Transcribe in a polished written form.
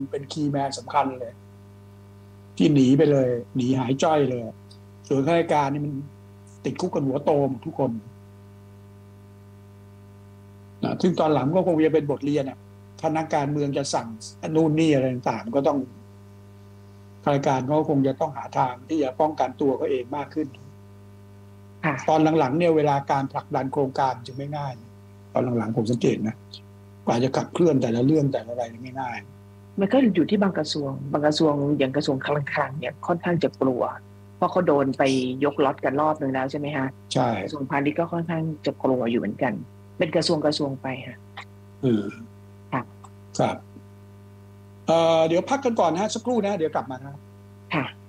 เป็นคีย์แมนสำคัญเลยที่หนีไปเลยหนีหายจ้อยเลยส่วนข้าราชการนี่มันติดคุกกันหัวโตหมดทุกคนนะซึ่งตอนหลังก็คงจะเป็นบทเรียนอ่ะถ้านักการเมืองจะสั่งนู่นนี่อะไรต่างๆก็ต้องข้าราชการเขาคงจะต้องหาทางที่จะป้องกันตัวเขาเองมากขึ้นตอนค่ะหลังๆเนี่ยเวลาการผลักดันโครงการจะไม่ง่ายตอนหลังๆผมสังเกตนะกว่าจะขับเคลื่อนแต่ละเรื่องแต่ละอะไรไม่ง่ายมันก็อยู่ที่บางกระทรวงอย่างกระทรวงคลังเนี่ยค่อนข้างจะกลัวเพราะเขาโดนไปยกล็อตกันรอบหนึ่งแล้วใช่ไหมฮะใช่กระทรวงพาณิชย์ก็ค่อนข้างจะกลัวอยู่เหมือนกันเป็นกระทรวงไปค่ะเออค่ะครับเดี๋ยวพักกันก่อนนะฮะสักครู่นะเดี๋ยวกลับมานะค่ะ